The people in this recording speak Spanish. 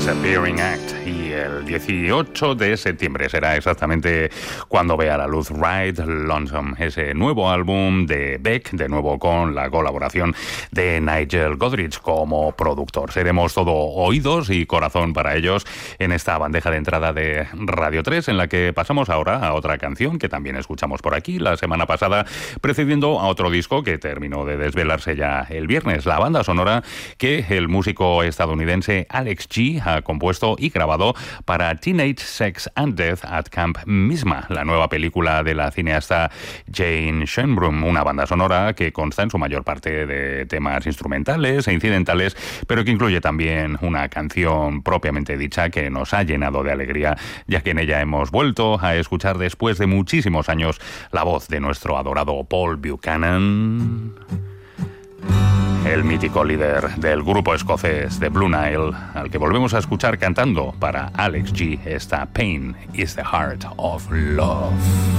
Disappearing Act, y el 18 de septiembre será exactamente cuando vea la luz Ride Lonesome, ese nuevo álbum de Beck, de nuevo con la colaboración de Nigel Godrich como productor. Seremos todo oídos y corazón para ellos en esta bandeja de entrada de Radio 3, en la que pasamos ahora a otra canción que también escuchamos por aquí la semana pasada, precediendo a otro disco que terminó de desvelarse ya el viernes, la banda sonora que el músico estadounidense Alex G ha compuesto y grabado para Teenage Sex and Death at Camp Misma, la nueva película de la cineasta Jane Schoenbrun, una banda sonora que consta en su mayor parte de temas instrumentales e incidentales, pero que incluye también una canción propiamente dicha que nos ha llenado de alegría, ya que en ella hemos vuelto a escuchar después de muchísimos años la voz de nuestro adorado Paul Buchanan, el mítico líder del grupo escocés de Blue Nile, al que volvemos a escuchar cantando para Alex G esta Pain is the Heart of Love.